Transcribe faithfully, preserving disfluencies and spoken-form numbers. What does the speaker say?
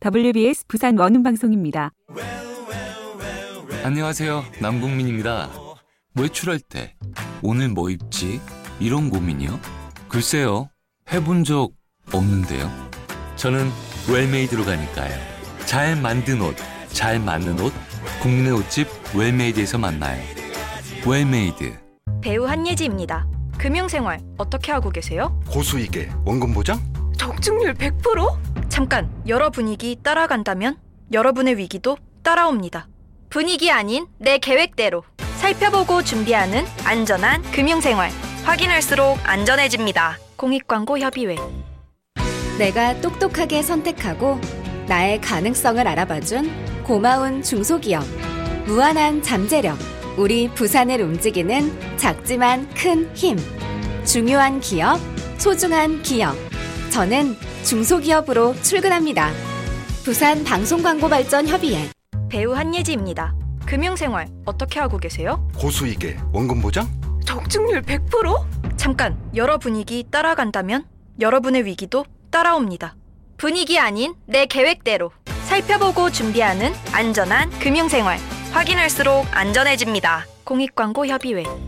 더블유비에스 부산 원음방송입니다. 안녕하세요. 남궁민입니다. 외출할 때 오늘 뭐 입지? 이런 고민이요? 글쎄요. 해본 적 없는데요. 저는 웰메이드로 가니까요. 잘 만든 옷, 잘 맞는 옷, 국민의 옷집 웰메이드에서 만나요. 웰메이드. 배우 한예지입니다. 금융생활 어떻게 하고 계세요? 고수익에 원금 보장? 적중률 백 퍼센트? 잠깐, 여러 분위기 따라간다면 여러분의 위기도 따라옵니다. 분위기 아닌 내 계획대로 살펴보고 준비하는 안전한 금융생활. 확인할수록 안전해집니다. 공익광고협의회. 내가 똑똑하게 선택하고 나의 가능성을 알아봐준 고마운 중소기업. 무한한 잠재력. 우리 부산을 움직이는 작지만 큰 힘. 중요한 기업, 소중한 기업. 저는 중소기업으로 출근합니다. 부산 방송광고발전협의회. 배우 한예지입니다. 금융생활 어떻게 하고 계세요? 고수익에 원금 보장? 적중률 백 퍼센트? 잠깐, 여러 분위기 따라간다면 여러분의 위기도 따라옵니다. 분위기 아닌 내 계획대로 살펴보고 준비하는 안전한 금융생활. 확인할수록 안전해집니다. 공익광고협의회.